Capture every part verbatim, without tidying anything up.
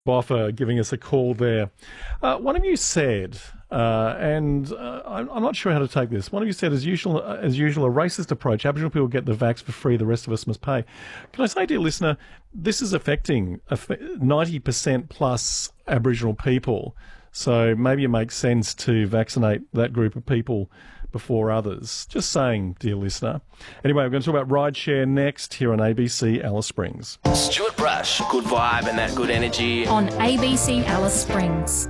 Boffer giving us a call there. Uh, one of you said, uh, and uh, I'm, I'm not sure how to take this. One of you said, as usual, uh, as usual, a racist approach. Aboriginal people get the vax for free. The rest of us must pay. Can I say, dear listener, this is affecting ninety percent plus Aboriginal people. So maybe it makes sense to vaccinate that group of people before others. Just saying, dear listener. Anyway, we're going to talk about rideshare next here on A B C Alice Springs. Stuart Brush, good vibe and that good energy. On A B C Alice Springs.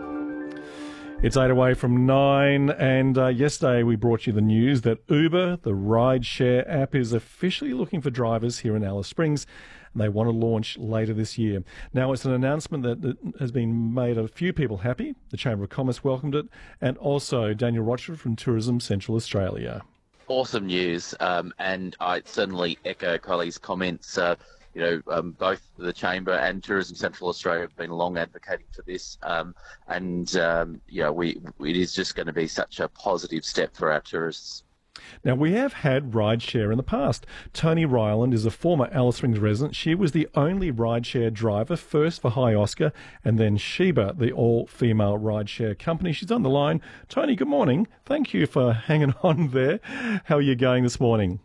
It's eight away from nine, and uh, yesterday we brought you the news that Uber, the rideshare app, is officially looking for drivers here in Alice Springs, and they want to launch later this year. Now, it's an announcement that, that has been made a few people happy. The Chamber of Commerce welcomed it, and also Daniel Rochford from Tourism Central Australia. Awesome news, um, and I certainly echo Kylie's comments. Uh, you know, um, both the Chamber and Tourism Central Australia have been long advocating for this, um, and um, you know, we it is just going to be such a positive step for our tourists. Now, we have had rideshare in the past. Tony Ryland is a former Alice Springs resident. She was the only rideshare driver, first for High Oscar and then Sheba, the all-female rideshare company. She's on the line. Tony, good morning. Thank you for hanging on there. How are you going this morning?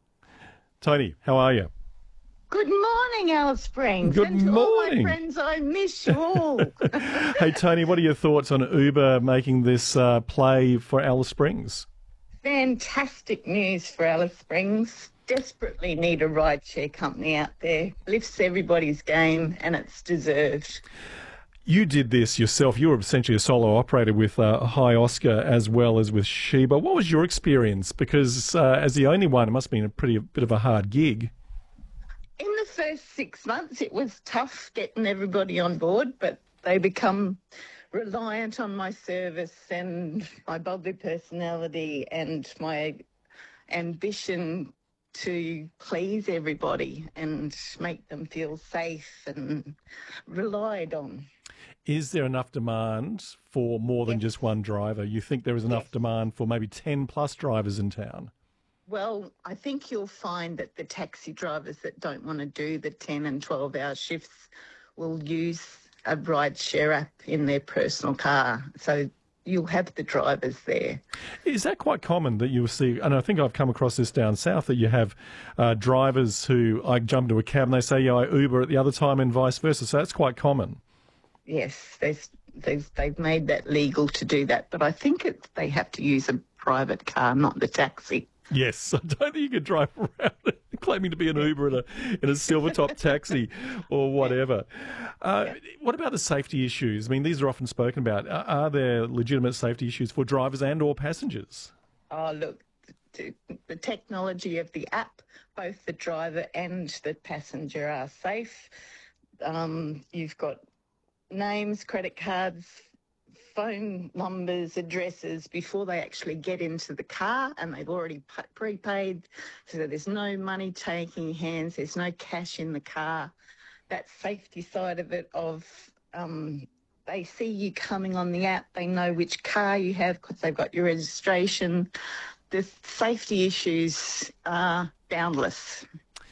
Tony, how are you? Good morning, Alice Springs. Good and to morning. all my friends, I miss you all. Hey, Tony, what are your thoughts on Uber making this uh, play for Alice Springs? Fantastic news for Alice Springs. Desperately need a rideshare company out there. Lifts everybody's game, and it's deserved. You did this yourself. You were essentially a solo operator with uh, High Oscar as well as with Sheba. What was your experience? Because uh, as the only one, it must have been a pretty bit of a hard gig. In the first six months, it was tough getting everybody on board, but they become reliant on my service and my bubbly personality and my ambition to please everybody and make them feel safe and relied on. Is there enough demand for more than Yes. just one driver? You think there is enough Yes. demand for maybe ten plus drivers in town? Well, I think you'll find that the taxi drivers that don't want to do the ten and twelve hour shifts will use a rideshare app in their personal car. So you'll have the drivers there. Is that quite common that you'll see, and I think I've come across this down south, that you have uh, drivers who, I jump into a cab and they say, yeah, I Uber at the other time and vice versa. So that's quite common. Yes, there's, there's, they've made that legal to do that. But I think it, they have to use a private car, not the taxi. Yes, I don't think you could drive around claiming to be an Uber in a in a silver top taxi or whatever. Uh, what about the safety issues? I mean, these are often spoken about. Are, are there legitimate safety issues for drivers and or passengers? Oh, look, the, the technology of the app, both the driver and the passenger are safe. Um, you've got names, credit cards, phone numbers, addresses before they actually get into the car, and they've already p- prepaid, so there's no money taking hands, there's no cash in the car. That safety side of it, of um, they see you coming on the app, they know which car you have because they've got your registration. The safety issues are boundless.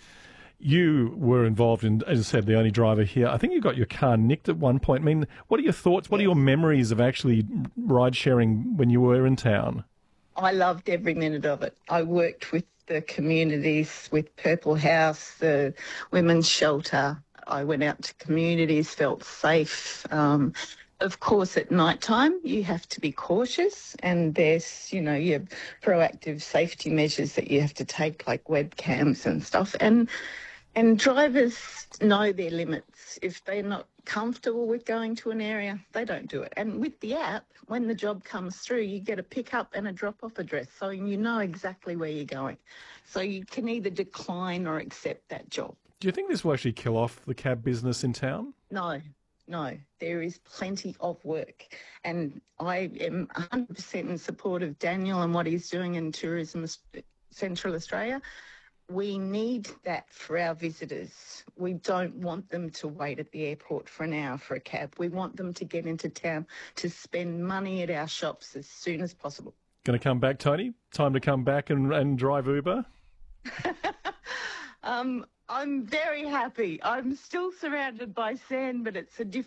You were involved in, as I said, the only driver here. I think you got your car nicked at one point. I mean, what are your thoughts? What are your memories of actually ride sharing when you were in town? I loved every minute of it. I worked with the communities, with Purple House, the women's shelter. I went out to communities, felt safe. Um, of course, at night time, you have to be cautious, and there's, you know, your proactive safety measures that you have to take, like webcams and stuff. And And drivers know their limits. If they're not comfortable with going to an area, they don't do it. And with the app, when the job comes through, you get a pick-up and a drop-off address, so you know exactly where you're going. So you can either decline or accept that job. Do you think this will actually kill off the cab business in town? No, no, there is plenty of work. And I am one hundred percent in support of Daniel and what he's doing in Tourism Central Australia. We need that for our visitors. We don't want them to wait at the airport for an hour for a cab. We want them to get into town to spend money at our shops as soon as possible. Going to come back, Tony? Time to come back and, and drive Uber? um, I'm very happy. I'm still surrounded by sand, but it's a different